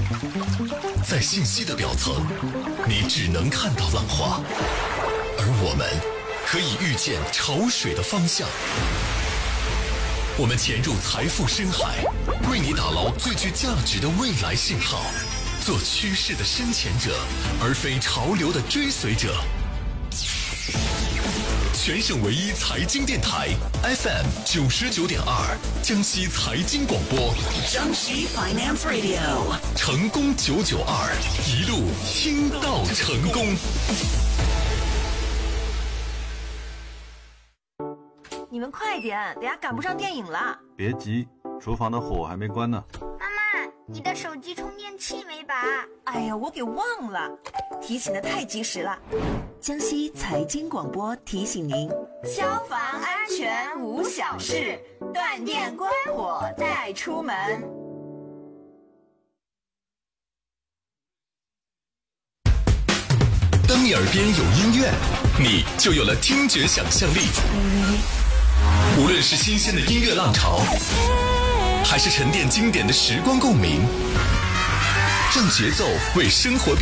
在信息的表层，你只能看到浪花，而我们可以预见潮水的方向。我们潜入财富深海，为你打捞最具价值的未来信号，做趋势的深潜者，而非潮流的追随者。全省唯一财经电台 FM 99.2，江西财经广播， 江西 Finance Radio， 成功992，一路听到成功。 你们快点，等下赶不上电影了。 别急，厨房的火还没关呢。 妈妈，你的手机充电器没拔？ 哎呀，我给忘了，提醒的太及时了。江西财经广播提醒您：消防安全无小事，断电关火带出门。 当你耳边有音乐，你就有了听觉想象力。无论是新鲜的音乐浪潮，还是沉淀经典的时光共鸣，让节奏为生活